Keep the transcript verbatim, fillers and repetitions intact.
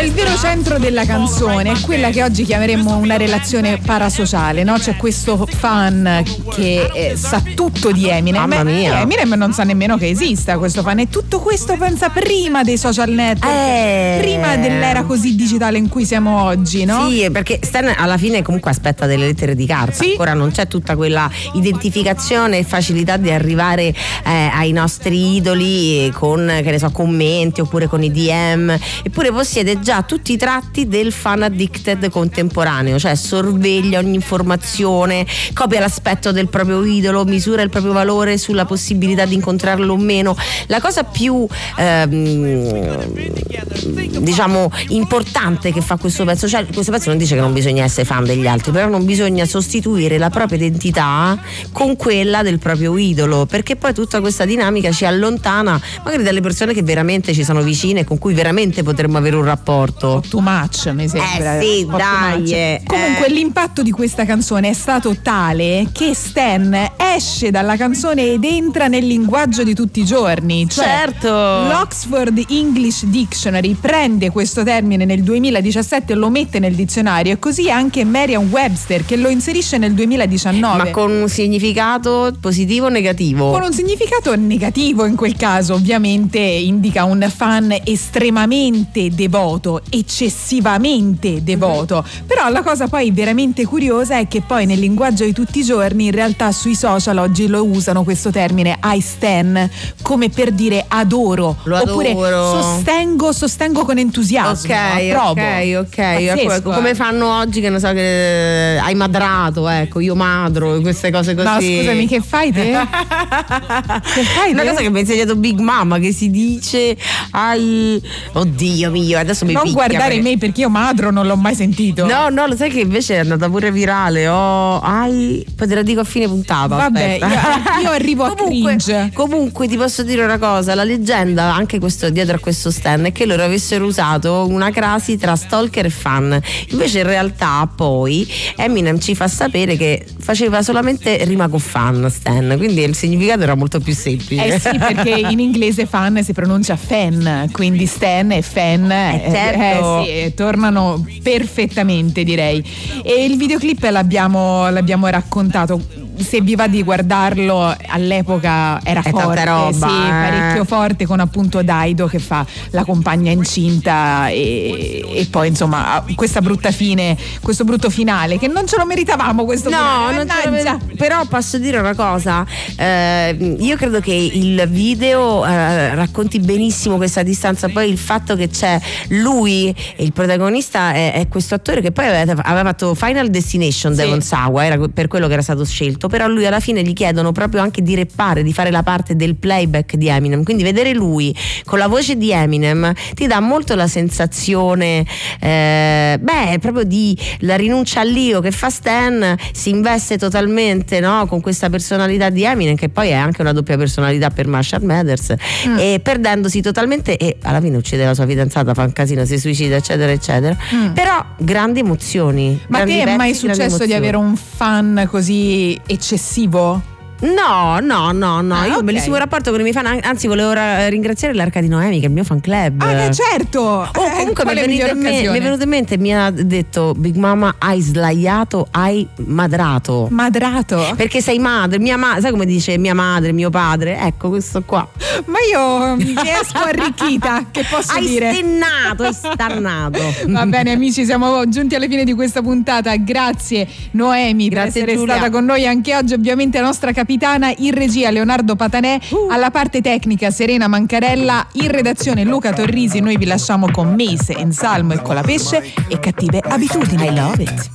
il vero centro della canzone è quella che oggi chiameremmo una relazione parasociale, no? C'è questo fan che eh, sa tutto di Eminem. Mamma mia. E Eminem non sa nemmeno che esista questo fan, e tutto questo pensa prima dei social network, eh. prima dell'era così digitale in cui siamo oggi, no? Sì, perché Stan alla fine comunque aspetta delle lettere di carta, sì. Ancora non c'è tutta quella identificazione e facilità di arrivare eh, ai nostri idoli con, che ne so, commenti oppure con i D M, eppure possiede già tutti i tratti del fan addicted contemporaneo, cioè sorveglia ogni informazione, copia l'aspetto del proprio idolo, misura il proprio valore sulla possibilità di incontrarlo o meno. La cosa più ehm, diciamo importante che fa questo pezzo, cioè questo pezzo non dice che non bisogna essere fan degli altri, però non bisogna sostituire la propria identità con quella del proprio idolo, perché poi tutta questa dinamica ci allontana magari dalle persone che veramente ci sono vicine e con cui veramente potremmo avere un rapporto. Too much, mi sembra. Eh sì, dai. Eh. Comunque l'impatto di questa canzone è stato tale che Stan esce dalla canzone ed entra nel linguaggio di tutti i giorni. Cioè, certo. L'Oxford English Dictionary prende questo termine nel duemiladiciassette e lo mette nel dizionario, e così anche Merriam-Webster, che lo inserisce nel duemiladiciannove. Ma con un significato positivo o negativo? Con un significato negativo in quel caso, ovviamente indica un fan estremamente devoto, eccessivamente devoto. Però la cosa poi veramente curiosa è che poi nel linguaggio di tutti i giorni in realtà sui social oggi lo usano questo termine I stan come per dire adoro, lo oppure adoro. sostengo sostengo con entusiasmo, ok approvo. ok ok Pazzesco, come eh. fanno oggi, che ne so, che hai madrato, ecco, io madro, queste cose così. No, scusami, che fai te? Che fai Una te? cosa che mi ha insegnato Big Mama, che si dice ai oddio mio, adesso mi non picchia guardare perché... me, perché io madro non l'ho mai sentito. No, no, lo sai che invece è andata pure virale. Oh, ai, poi te la dico a fine puntata. Vabbè, io, io arrivo a comunque, cringe. Comunque ti posso dire una cosa, la leggenda anche questo, dietro a questo stand, è che loro avessero usato una crasi tra stalker e fan. Invece in realtà poi Eminem ci fa sapere che faceva solamente rima con fan Stan, quindi il significato era molto più semplice. Eh sì, perché in inglese fan si pronuncia fan, quindi Stan e fan eh, certo. eh, sì, tornano perfettamente, direi. E il videoclip l'abbiamo, l'abbiamo raccontato. Se vi va di guardarlo, all'epoca era è forte, roba, sì, eh. parecchio forte, con appunto Daido che fa la compagna incinta e, e poi insomma questa brutta fine, questo brutto finale che non ce lo meritavamo questo no, finale, non ce lo mer- però posso dire una cosa, eh, io credo che il video eh, racconti benissimo questa distanza, poi il fatto che c'è lui e il protagonista è, è questo attore che poi aveva, aveva fatto Final Destination, sì. Devon Sawa, era per quello che era stato scelto, però lui alla fine gli chiedono proprio anche di rappare, di fare la parte del playback di Eminem, quindi vedere lui con la voce di Eminem ti dà molto la sensazione eh, beh proprio di la rinuncia all'io che fa Stan, si investe totalmente, no, con questa personalità di Eminem, che poi è anche una doppia personalità per Marshall Mathers, mm. e perdendosi totalmente, e alla fine uccide la sua fidanzata, fa un casino, si suicida eccetera eccetera, mm. però grandi emozioni. Ma grandi te è pezzi, mai successo di avere un fan così eccessivo? No, no, no, no, ah, io ho okay. un bellissimo rapporto con i miei fan, anzi volevo ra- ringraziare l'Arca di Noemi, che è il mio fan club. Ah, certo! Oh, comunque mi è, venuto in me, mi è venuto in mente, mi ha detto Big Mama, hai sdraiato, hai madrato. Madrato? Perché sei madre, mia madre, sai come dice mia madre, mio padre, ecco questo qua. Ma io mi esco arricchita, che posso hai dire? Hai stennato, hai stannato. Va bene amici, siamo giunti alla fine di questa puntata, grazie Noemi grazie per essere Giulia. stata con noi anche oggi, ovviamente la nostra capitana, in regia Leonardo Patanè, uh. alla parte tecnica Serena Mancarella, in redazione Luca Torrisi. Noi vi lasciamo con Mace, Ensalmo e Colapesce e Cattive Abitudini. I love it.